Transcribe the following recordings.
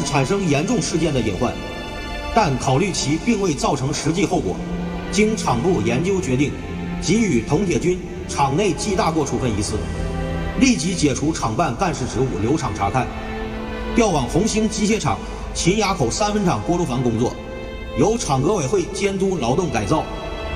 是产生严重事件的隐患，但考虑其并未造成实际后果，经厂部研究决定，给予童铁军厂内记大过处分一次，立即解除厂办干事职务，留厂查看，调往红星机械厂秦崖口3分厂锅炉房工作，由厂革委会监督劳动改造。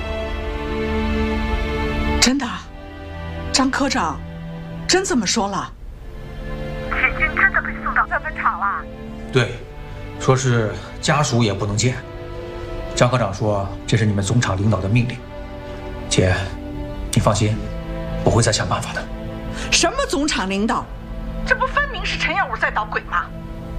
真的，张科长，真这么说了？ 铁军真的被送到3分厂了？ 对，说是家属也不能见。张科长说这是你们总厂领导的命令。姐，你放心，我会再想办法的。 什么总厂领导？这不分明是陈耀武在捣鬼吗？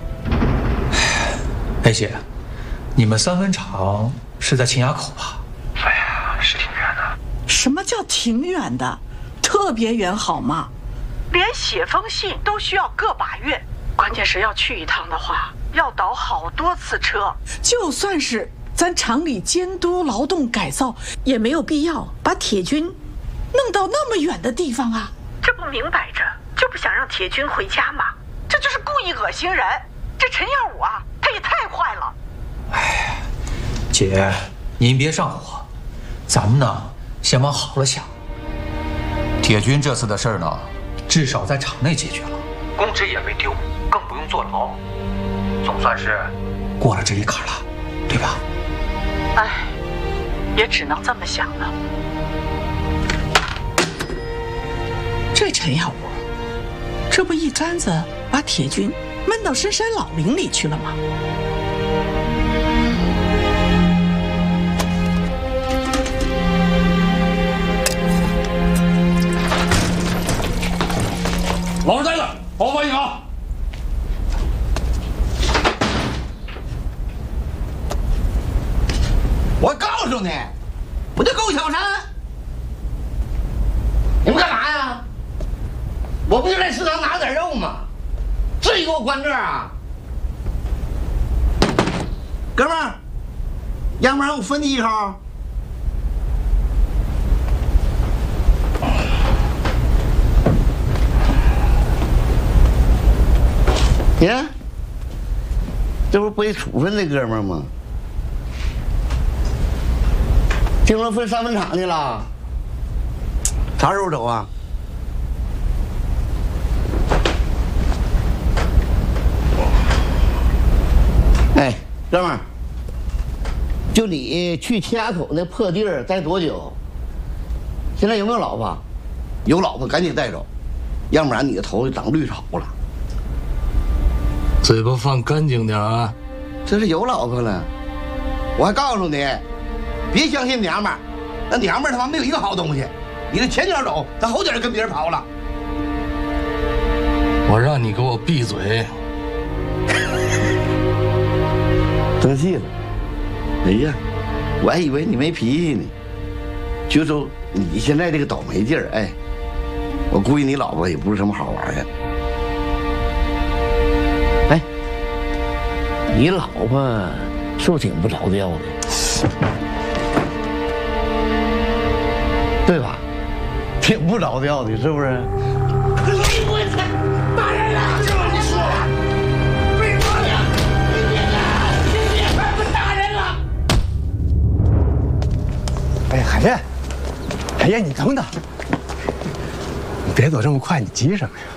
哎姐，你们3分厂是在秦崖口吧？ 哎呀，是挺远的。 什么叫挺远的？特别远好吗？连写封信都需要个把月，关键是要去一趟的话，要倒好多次车。就算是咱厂里监督劳动改造，也没有必要把铁军弄到那么远的地方啊！这不明摆着就不想让铁军回家吗？这就是故意恶心人。这陈耀武啊，他也太坏了。 哎，姐，您别上火，咱们呢先往好了想。铁军这次的事儿呢，至少在厂内解决了，公职也没丢，更不用坐牢，总算是过了这一坎了，对吧？ 哎，也只能这么想了。这陈耀武，这不一竿子把铁军闷到深山老林里去了吗？ 老实待着，保护安宁啊！ 我告诉你，不就够小山？你们干嘛呀？我不就在食堂拿点肉吗？至于给我关这儿啊？哥们儿，要不然我分你一口。你看，这不是被处分那哥们儿吗？听说分3分厂去了，啥时候走啊？哎，哥们儿，就你去秦崖口那破地儿待多久？现在有没有老婆？有老婆赶紧带走，要不然你的头就长绿草了。 嘴巴放干净点啊！ 这是有老婆了，我还告诉你，别相信娘们儿，那娘们儿他妈没有一个好东西。你这前脚走，他后脚就跟别人跑了。 我让你给我闭嘴！ 生气了？哎呀，我还以为你没脾气呢。就说你现在这个倒霉劲儿，哎，我估计你老婆也不是什么好玩的。哎，你老婆是不是挺不着调的？对吧？挺不着调的，是不是？我操！打人了！这你说了，被抓了！你别快不打人了！ 哎，海燕，海燕，你等等，你别走这么快，你急什么呀？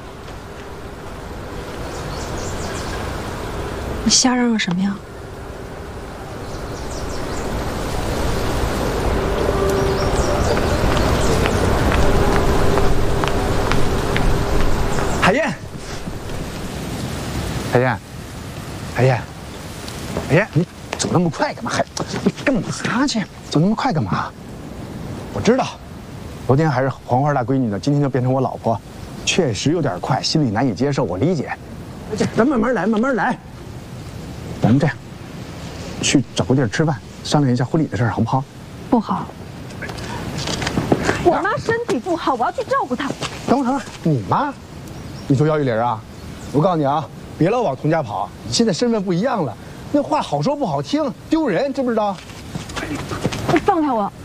你瞎嚷嚷什么呀？ 海燕，海燕，海燕，海燕，你走那么快干嘛？你干嘛去？走那么快干嘛？我知道，昨天还是黄花大闺女呢，今天就变成我老婆，确实有点快，心里难以接受，我理解。咱慢慢来，慢慢来。咱们这样，去找个地儿吃饭，商量一下婚礼的事儿，好不好？ 不好。我妈身体不好，我要去照顾她。 等会儿，你妈？你说姚玉玲啊？我告诉你啊，别老往童家跑，你现在身份不一样了，那话好说不好听，丢人，知不知道？ 你放开我！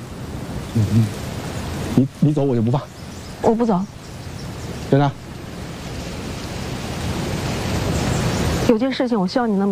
你走我就不放。 我不走。 真的？ 有件事情，我希望你能。